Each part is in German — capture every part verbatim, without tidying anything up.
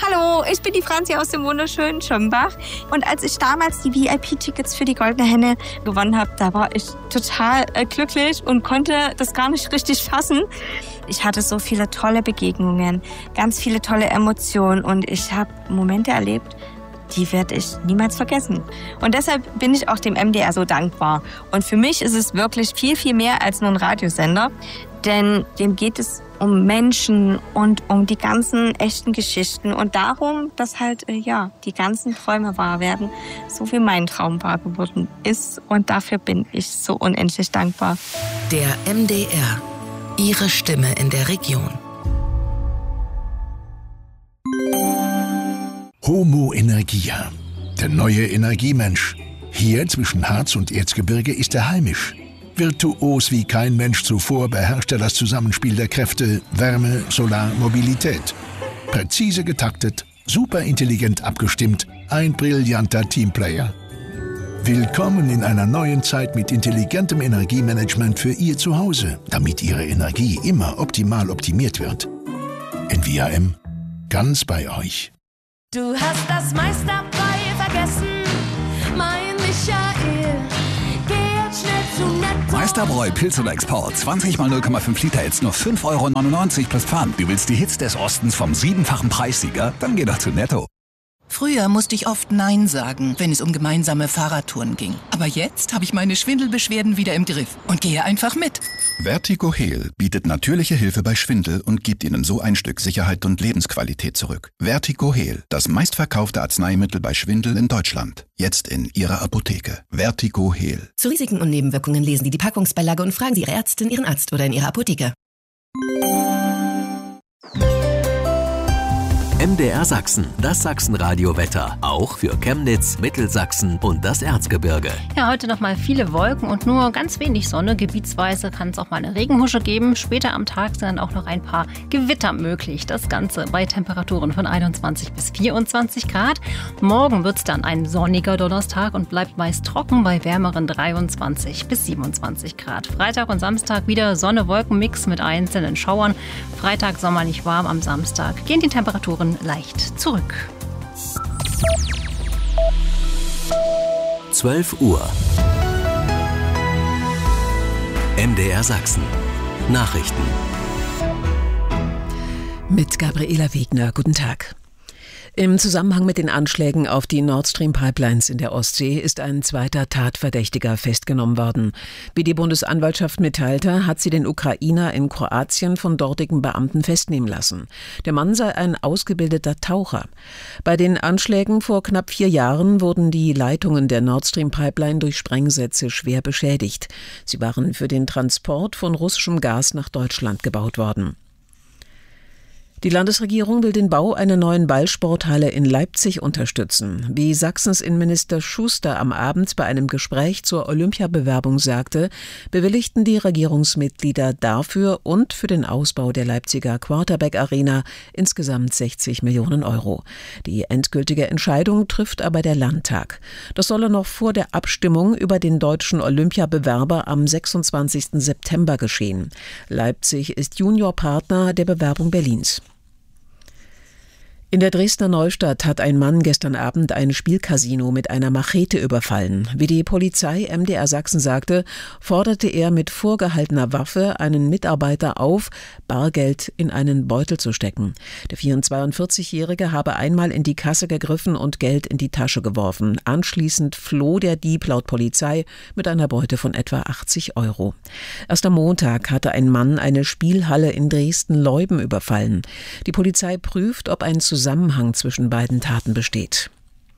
Hallo, ich bin die Franzi aus dem wunderschönen Schömbach. Und als ich damals die V I P-Tickets für die Goldene Henne gewonnen habe, da war ich total äh, glücklich und konnte das gar nicht richtig fassen. Ich hatte so viele tolle Begegnungen, ganz viele tolle Emotionen und ich habe Momente erlebt, die werde ich niemals vergessen. Und deshalb bin ich auch dem M D R so dankbar. Und für mich ist es wirklich viel, viel mehr als nur ein Radiosender, denn dem geht es um Menschen und um die ganzen echten Geschichten und darum, dass halt äh, ja die ganzen Träume wahr werden, so wie mein Traum wahr geworden ist. Und dafür bin ich so unendlich dankbar. Der M D R, Ihre Stimme in der Region. Homo Energia, der neue Energiemensch. Hier zwischen Harz und Erzgebirge ist er heimisch. Virtuos wie kein Mensch zuvor beherrscht er das Zusammenspiel der Kräfte Wärme, Solar, Mobilität. Präzise getaktet, superintelligent abgestimmt, ein brillanter Teamplayer. Willkommen in einer neuen Zeit mit intelligentem Energiemanagement für Ihr Zuhause, damit Ihre Energie immer optimal optimiert wird. N V A M, ganz bei euch. Du hast das meiste dabei vergessen, mein Michael. Geh jetzt schnell zu Netto. Meisterbräu Pilz oder Export. zwanzig mal null Komma fünf Liter, jetzt nur fünf Euro neunundneunzig plus Pfand. Du willst die Hits des Ostens vom siebenfachen Preissieger? Dann geh doch zu Netto. Früher musste ich oft Nein sagen, wenn es um gemeinsame Fahrradtouren ging. Aber jetzt habe ich meine Schwindelbeschwerden wieder im Griff und gehe einfach mit. Vertigo Heal bietet natürliche Hilfe bei Schwindel und gibt Ihnen so ein Stück Sicherheit und Lebensqualität zurück. Vertigo Heal, das meistverkaufte Arzneimittel bei Schwindel in Deutschland. Jetzt in Ihrer Apotheke. Vertigo Heal. Zu Risiken und Nebenwirkungen lesen Sie die Packungsbeilage und fragen Sie Ihre Ärztin, Ihren Arzt oder in Ihrer Apotheke. M D R Sachsen, das Sachsenradio-Wetter. Auch für Chemnitz, Mittelsachsen und das Erzgebirge. Ja, heute noch mal viele Wolken und nur ganz wenig Sonne. Gebietsweise kann es auch mal eine Regenhusche geben. Später am Tag sind dann auch noch ein paar Gewitter möglich. Das Ganze bei Temperaturen von einundzwanzig bis vierundzwanzig Grad. Morgen wird es dann ein sonniger Donnerstag und bleibt meist trocken bei wärmeren dreiundzwanzig bis siebenundzwanzig Grad. Freitag und Samstag wieder Sonne-Wolken-Mix mit einzelnen Schauern. Freitag sommerlich warm, am Samstag gehen die Temperaturen leicht zurück. zwölf Uhr. M D R Sachsen. Nachrichten. Mit Gabriela Wegner. Guten Tag. Im Zusammenhang mit den Anschlägen auf die Nord Stream Pipelines in der Ostsee ist ein zweiter Tatverdächtiger festgenommen worden. Wie die Bundesanwaltschaft mitteilte, hat sie den Ukrainer in Kroatien von dortigen Beamten festnehmen lassen. Der Mann sei ein ausgebildeter Taucher. Bei den Anschlägen vor knapp vier Jahren wurden die Leitungen der Nord Stream Pipeline durch Sprengsätze schwer beschädigt. Sie waren für den Transport von russischem Gas nach Deutschland gebaut worden. Die Landesregierung will den Bau einer neuen Ballsporthalle in Leipzig unterstützen. Wie Sachsens Innenminister Schuster am Abend bei einem Gespräch zur Olympiabewerbung sagte, bewilligten die Regierungsmitglieder dafür und für den Ausbau der Leipziger Quarterback Arena insgesamt sechzig Millionen Euro. Die endgültige Entscheidung trifft aber der Landtag. Das solle noch vor der Abstimmung über den deutschen Olympiabewerber am sechsundzwanzigsten September geschehen. Leipzig ist Juniorpartner der Bewerbung Berlins. In der Dresdner Neustadt hat ein Mann gestern Abend ein Spielcasino mit einer Machete überfallen. Wie die Polizei M D R Sachsen sagte, forderte er mit vorgehaltener Waffe einen Mitarbeiter auf, Bargeld in einen Beutel zu stecken. Der vierundzwanzigjährige habe einmal in die Kasse gegriffen und Geld in die Tasche geworfen. Anschließend floh der Dieb laut Polizei mit einer Beute von etwa achtzig Euro. Erst am Montag hatte ein Mann eine Spielhalle in Dresden-Leuben überfallen. Die Polizei prüft, ob ein Zusammenhang zwischen beiden Taten besteht.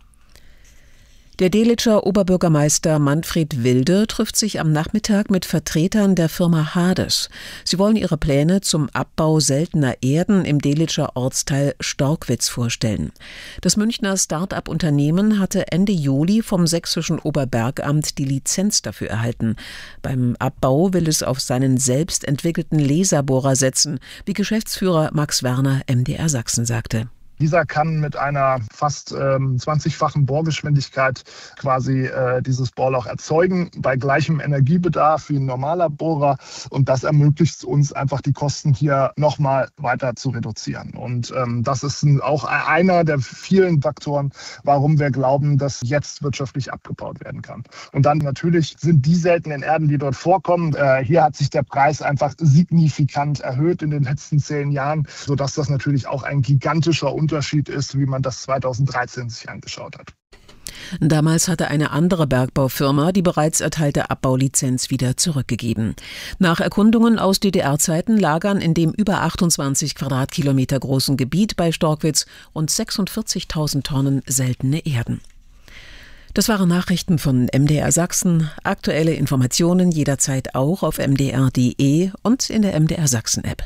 Der Delitzscher Oberbürgermeister Manfred Wilde trifft sich am Nachmittag mit Vertretern der Firma Hades. Sie wollen ihre Pläne zum Abbau seltener Erden im Delitzscher Ortsteil Storkwitz vorstellen. Das Münchner Start-up-Unternehmen hatte Ende Juli vom sächsischen Oberbergamt die Lizenz dafür erhalten. Beim Abbau will es auf seinen selbst entwickelten Laserbohrer setzen, wie Geschäftsführer Max Werner M D R Sachsen sagte. Dieser kann mit einer fast ähm, zwanzigfachen Bohrgeschwindigkeit quasi äh, dieses Bohrloch erzeugen, bei gleichem Energiebedarf wie ein normaler Bohrer. Und das ermöglicht uns einfach, die Kosten hier nochmal weiter zu reduzieren. Und ähm, das ist ein, auch einer der vielen Faktoren, warum wir glauben, dass jetzt wirtschaftlich abgebaut werden kann. Und dann natürlich sind die seltenen Erden, die dort vorkommen, äh, hier hat sich der Preis einfach signifikant erhöht in den letzten zehn Jahren, sodass das natürlich auch ein gigantischer Unterschied Unterschied ist, wie man das zweitausenddreizehn sich angeschaut hat. Damals hatte eine andere Bergbaufirma die bereits erteilte Abbaulizenz wieder zurückgegeben. Nach Erkundungen aus D D R-Zeiten lagern in dem über achtundzwanzig Quadratkilometer großen Gebiet bei Storkwitz rund sechsundvierzigtausend Tonnen seltene Erden. Das waren Nachrichten von M D R Sachsen. Aktuelle Informationen jederzeit auch auf m d r punkt d e und in der M D R Sachsen-App.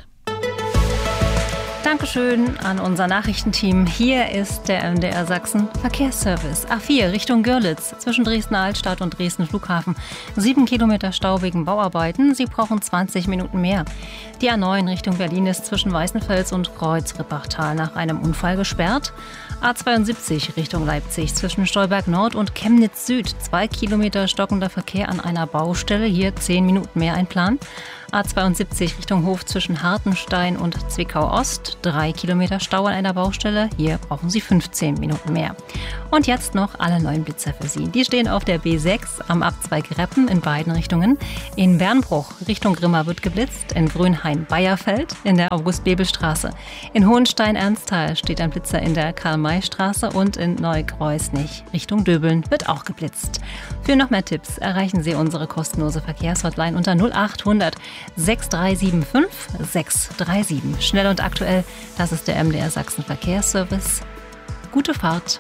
Dankeschön an unser Nachrichtenteam. Hier ist der M D R Sachsen Verkehrsservice. A vier Richtung Görlitz zwischen Dresden-Altstadt und Dresden-Flughafen. Sieben Kilometer Stau wegen Bauarbeiten. Sie brauchen zwanzig Minuten mehr. Die A neun Richtung Berlin ist zwischen Weißenfels und Kreuz-Rippachtal nach einem Unfall gesperrt. A zweiundsiebzig Richtung Leipzig zwischen Stolberg Nord und Chemnitz Süd. Zwei Kilometer stockender Verkehr an einer Baustelle. Hier zehn Minuten mehr einplanen. A zweiundsiebzig Richtung Hof zwischen Hartenstein und Zwickau Ost. Drei Kilometer Stau an einer Baustelle. Hier brauchen Sie fünfzehn Minuten mehr. Und jetzt noch alle neuen Blitzer für Sie. Die stehen auf der B sechs am Abzweig Reppen in beiden Richtungen. In Bernbruch Richtung Grimma wird geblitzt. In Grünhain-Bayerfeld in der August-Bebel-Straße. In Hohenstein-Ernsthal steht ein Blitzer in der Karl-May-Straße. Und in Neukreusnich Richtung Döbeln wird auch geblitzt. Für noch mehr Tipps erreichen Sie unsere kostenlose Verkehrshotline unter null acht hundert sechs drei sieben fünf sechs drei sieben. Schnell und aktuell, das ist der M D R Sachsen Verkehrsservice. Gute Fahrt.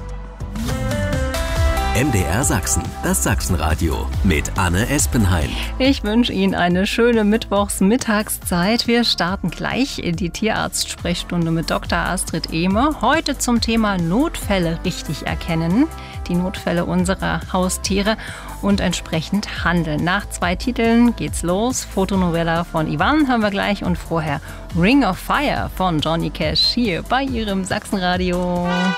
M D R Sachsen, das Sachsenradio mit Anne Espenheim. Ich wünsche Ihnen eine schöne Mittwochsmittagszeit. Wir starten gleich in die Tierarzt-Sprechstunde mit Doktor Astrid Ehme. Heute zum Thema Notfälle richtig erkennen. Die Notfälle unserer Haustiere und entsprechend handeln. Nach zwei Titeln geht's los. Fotonovella von Ivan hören wir gleich und vorher Ring of Fire von Johnny Cash hier bei Ihrem Sachsenradio.